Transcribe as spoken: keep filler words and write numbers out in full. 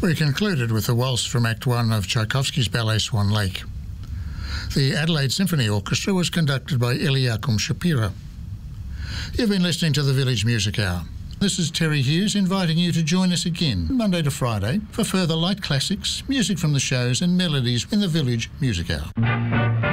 We concluded with the waltz from Act One of Tchaikovsky's ballet Swan Lake. The Adelaide Symphony Orchestra was conducted by Eliakim Shapira. You've been listening to the Village Music Hour. This is Terry Hughes inviting you to join us again Monday to Friday for further light classics, music from the shows and melodies in the Village Music Hour.